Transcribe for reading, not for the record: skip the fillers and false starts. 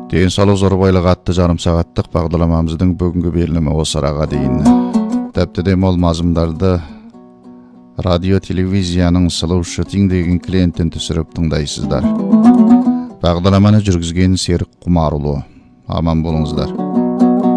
Денсаулық зорбайлық атты жарым сағаттық бағдарламамыздың бүгінгі белімі осы араға дейін. Тәпті демол мазымдарды радио телевизияның сылаушы теңдеген клиенттен түсіріп тыңдайсыздар. Бағдарламаны жүргізген Серік Құмарұлы. Аман болыңыздар.